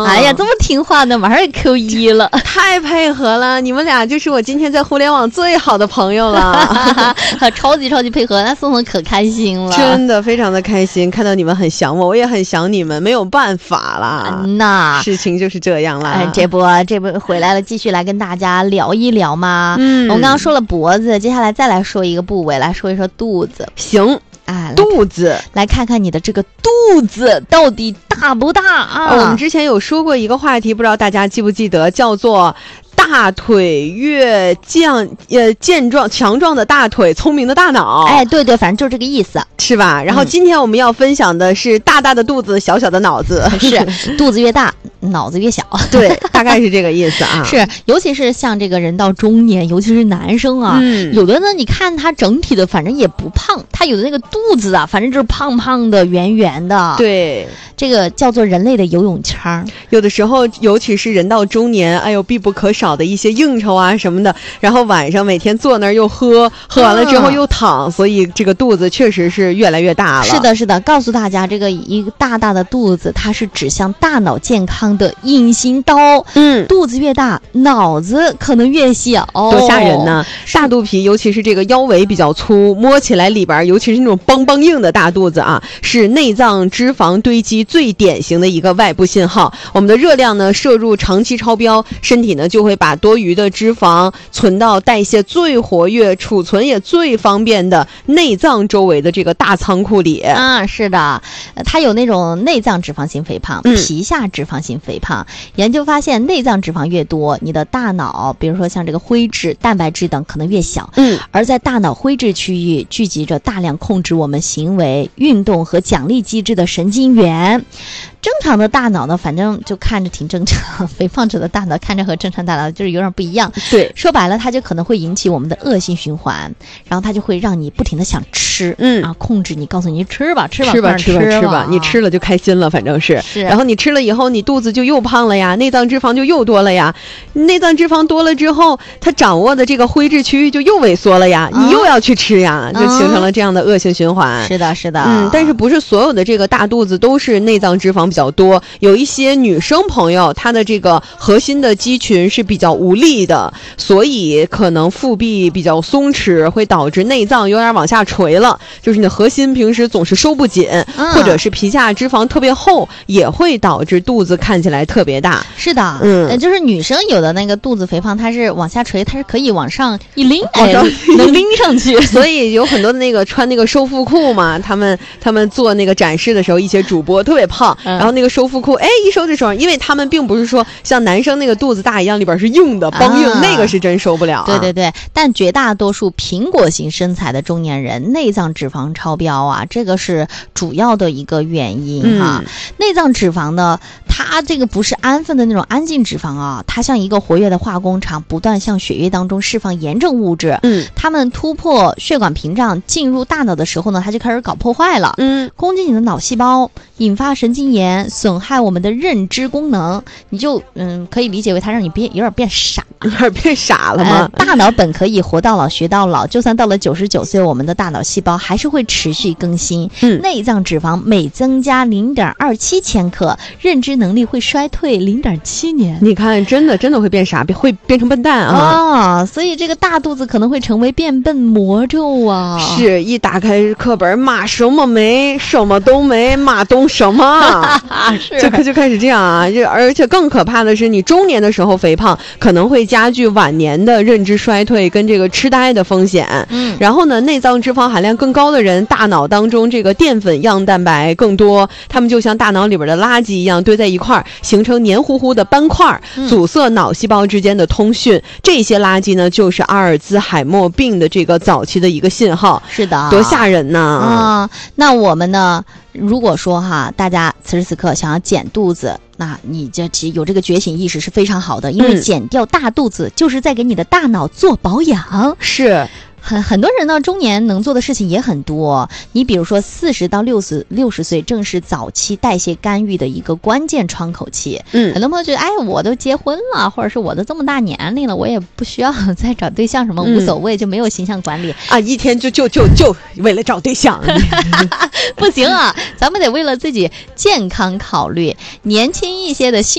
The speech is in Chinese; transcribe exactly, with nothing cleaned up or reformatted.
嗯、哎呀，这么听话呢，马上就 Q 一了， 太配合了，你们俩就是我今天在互联网最好的朋友了， 超级超级配合，那宋宋可开心了， 真的非常的开心，看到你们很想我，我也很想你们，没有办法啦， 嗯、那事情就是这样啦。 哎，这不这不回来了，继续来跟大家聊一聊吗？嗯，我们刚刚说了脖子，接下来再来说一个部位，来说一说肚子。 行。 哎， 肚子， 来看看你的这个肚子到底大不大啊、 哦？我们之前有说过一个话题，不知道大家记不记得，叫做大腿越健呃健壮强壮的大腿，聪明的大脑。 哎，对对，反正就是这个意思， 是吧？然后今天我们要分享的是大大的肚子，小小的脑子， 是肚子越大，脑子越小。 对，大概是这个意思啊。 是，尤其是像这个人到中年，尤其是男生啊，嗯、有的呢，你看他整体的，反正也不胖，他有的那个肚子啊，反正就是胖胖的、圆圆的。 对， 这个叫做人类的游泳圈。 有的时候，尤其是人到中年，哎呦，必不可少的一些应酬啊什么的，然后晚上每天坐那儿又喝，喝完了之后又躺，嗯、所以这个肚子确实是越来越大了。 是的，是的，告诉大家，这个一个大大的肚子，它是指向大脑健康的隐形刀。嗯，肚子越大，脑子可能越小， 多吓人呢！大肚皮，尤其是这个腰围比较粗，摸起来里边，尤其是那种梆梆硬的大肚子啊，是内脏脂肪堆积最典型的一个外部信号。我们的热量呢摄入长期超标，身体呢就会把多余的脂肪存到代谢最活跃、储存也最方便的内脏周围的这个大仓库里。 啊，是的，它有那种内脏脂肪型肥胖、 嗯、 皮下脂肪型肥胖。研究发现，内脏脂肪越多，你的大脑，比如说像这个灰质、蛋白质等，可能越小。 嗯， 而在大脑灰质区域聚集着大量控制我们行为、运动和奖励机制的神经元。正常的大脑呢，反正就看着挺正常，肥胖者的大脑看着和正常大脑就是有点不一样。 对， 说白了，它就可能会引起我们的恶性循环，然后它就会让你不停的想吃， 嗯啊，控制你，告诉你吃吧，吃吧， 吃吧，吃吧， 吃吧，吧你吃了就开心了，反正是。 是。 然后你吃了以后，你肚子就又胖了呀，内脏脂肪就又多了呀，内脏脂肪多了之后，它掌握的这个灰质区域就又萎缩了呀，嗯、你又要去吃呀，就形成了这样的恶性循环。 嗯、是的，是的。 嗯，但是不是所有的这个大肚子都是内脏脂肪比较多，有一些女生朋友，她的这个核心的肌群是比较无力的，所以可能腹壁比较松弛，会导致内脏有点往下垂了，就是你的核心平时总是收不紧，嗯、或者是皮下脂肪特别厚，也会导致肚子看起来特别大。 是的， 嗯， 呃、就是女生有的那个肚子肥胖，它是往下垂，它是可以往上一拎，哎，能拎上去。 所以有很多的那个穿那个收腹裤嘛，他们他们做那个展示的时候，一些主播特别胖，嗯、然后那个收腹裤，哎，一收就收上，因为他们并不是说像男生那个肚子大一样，里边是硬的梆硬，啊、那个是真受不了、啊。 对对对，但绝大多数苹果型身材的中年人，内脏脂肪超标啊，这个是主要的一个原因哈、啊。嗯、内脏脂肪呢，它这个不是安分的那种安静脂肪啊，它像一个活跃的化工厂，不断向血液当中释放炎症物质。嗯，它们突破血管屏障进入大脑的时候呢，它就开始搞破坏了。嗯，攻击你的脑细胞，引发神经炎，损害我们的认知功能。你就嗯，可以理解为它让你变有点变傻， 有点变傻了吗？ 呃、大脑本可以活到老学到老，就算到了九十九岁，我们的大脑细胞还是会持续更新。嗯，内脏脂肪每增加零点二七千克，认知能力会衰退零点七年。 你看，真的真的会变傻，会变成笨蛋啊！ 啊，所以这个大肚子可能会成为变笨魔咒啊！ 是一打开课本，马什么没，什么都没，马东什么， 是就就开始这样啊！这而且更可怕的是，你中年的时候肥胖，可能会加剧晚年的认知衰退跟这个痴呆的风险。嗯，然后呢，内脏脂肪含量更高的人，大脑当中这个淀粉样蛋白更多，他们就像大脑里边的垃圾一样堆在一块儿，形成黏糊糊的斑块，阻塞脑细胞之间的通讯。嗯、这些垃圾呢，就是阿尔兹海默病的这个早期的一个信号。 是的， 多吓人呢！ 啊、嗯，那我们呢？如果说哈，大家此时此刻想要减肚子，那你这其实有这个觉醒意识是非常好的，因为减掉大肚子就是在给你的大脑做保养。 是。 很很多人呢，中年能做的事情也很多。你比如说，四十到六十六十岁正是早期代谢干预的一个关键窗口期。嗯，很多朋友觉得，哎，我都结婚了，或者是我都这么大年龄了，我也不需要再找对象，什么无所谓，嗯、就没有形象管理啊，一天就就就就为了找对象， 不行啊，咱们得为了自己健康考虑，年轻一些的新。